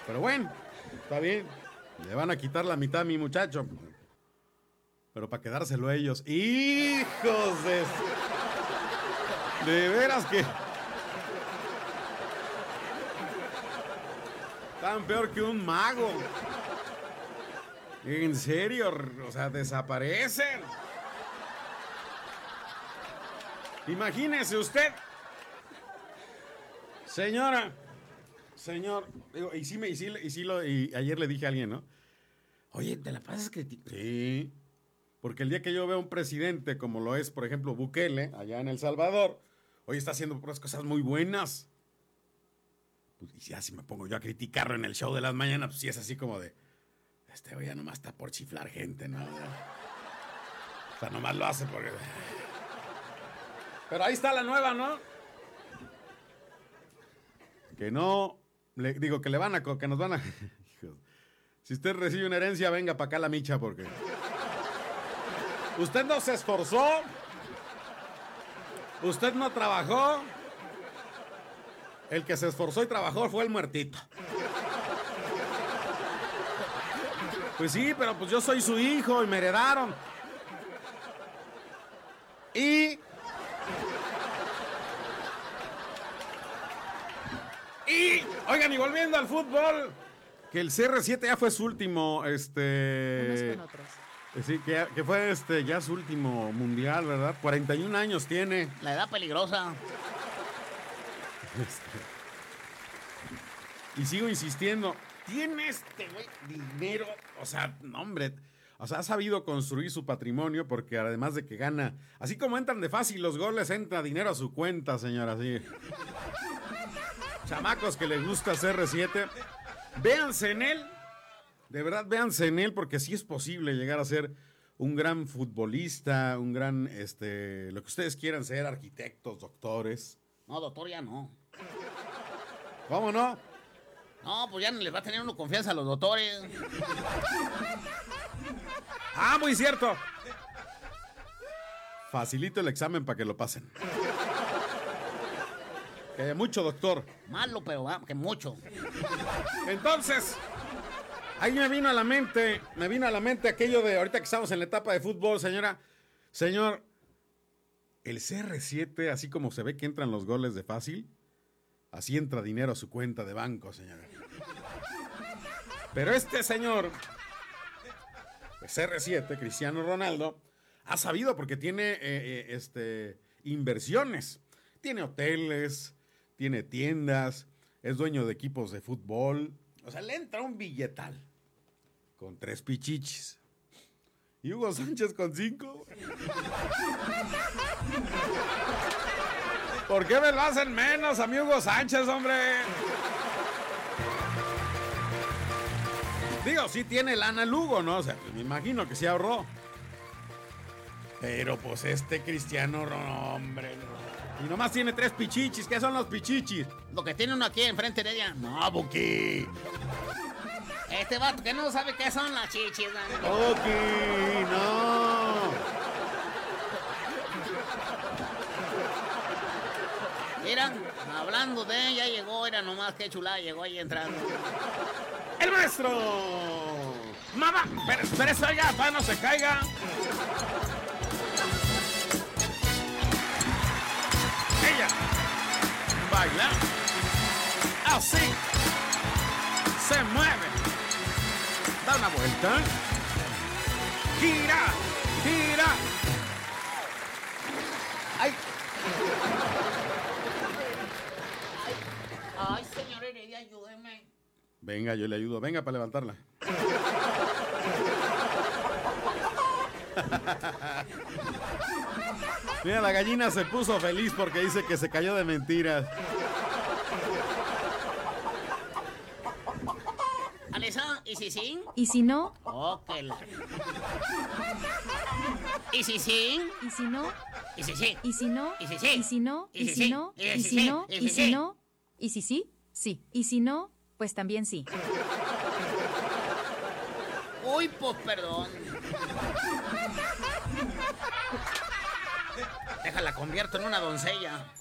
Pero bueno, está bien. Le van a quitar la mitad a mi muchacho. Pero para quedárselo a ellos. ¡Hijos de... De veras que... Tan peor que un mago. En serio, o sea, desaparecen. Imagínese usted. Señora, señor, digo, y ayer le dije a alguien, ¿no? Oye, ¿te la pasas criticando? Sí, porque el día que yo veo a un presidente como lo es, por ejemplo, Bukele, allá en El Salvador, hoy está haciendo unas cosas muy buenas. Pues, y ya si me pongo yo a criticarlo en el show de las mañanas, pues sí es así como de, güey ya nomás está por chiflar gente, ¿no? O sea, nomás lo hace porque... Pero ahí está la nueva, ¿no? Que no, le digo que le van a, que nos van a... Si usted recibe una herencia, venga para acá la micha, porque... Usted no se esforzó, usted no trabajó, el que se esforzó y trabajó fue el muertito. Pues sí, pero pues yo soy su hijo y me heredaron. Oigan, y volviendo al fútbol, que el CR7 ya fue su último, Unos con otros. Sí, que fue ya su último mundial, ¿verdad? 41 años tiene. La edad peligrosa. Y sigo insistiendo, tiene güey dinero, o sea, no, hombre, o sea, ha sabido construir su patrimonio porque además de que gana, así como entran de fácil los goles, entra dinero a su cuenta, señora, sí. Chamacos que les gusta CR7, véanse en él, de verdad véanse en él porque sí es posible llegar a ser un gran futbolista, un gran, lo que ustedes quieran ser, arquitectos, doctores. No, doctor, ya no. ¿Cómo no? No, pues ya no les va a tener uno confianza a los doctores. Ah, muy cierto. Facilito el examen para que lo pasen. Que haya mucho doctor. Malo, pero que mucho. Entonces, ahí me vino a la mente aquello de ahorita que estamos en la etapa de fútbol, señora. Señor, el CR7, así como se ve que entran los goles de fácil, así entra dinero a su cuenta de banco, señora. Pero este señor, el CR7, Cristiano Ronaldo, ha sabido porque tiene inversiones. Tiene hoteles, tiene tiendas, es dueño de equipos de fútbol. O sea, le entra un billetal con 3 pichichis. Y Hugo Sánchez con 5. ¿Por qué me lo hacen menos a mi Hugo Sánchez, hombre? Digo, sí tiene lana el Hugo, ¿no? O sea, me imagino que sí ahorró. Pero pues Cristiano, no, hombre, no. Y nomás tiene 3 pichichis. ¿Qué son los pichichis? Lo que tiene uno aquí enfrente de ella. No, Buki. Este vato que no sabe qué son las chichis. Buki, no. Mira, hablando de ella, llegó, era nomás que chulada, llegó ahí entrando. ¡El maestro! ¡Mamá! ¡Espérese, oiga! ¡Para no se caiga! Ella baila así, se mueve, da una vuelta, gira, gira. ¡Ay! Ay, señor Heredia, ayúdeme. Venga, yo le ayudo. Venga para levantarla. Mira, la gallina se puso feliz porque dice que se cayó de mentiras. Alisa, ¿y si sí? ¿Y si no? Ok. ¿Y si sí? ¿Y si no? ¿Y si sí? ¿Y si no? ¿Y si sí? ¿Y si no? ¿Y ¿Y si si sí? no? ¿Y ¿Y si si sí? no? ¿Y ¿Y si si sí? no? ¿Y si sí? Sí. ¿Y si no? Pues también sí. Uy, pues perdón. Déjala, convierto en una doncella.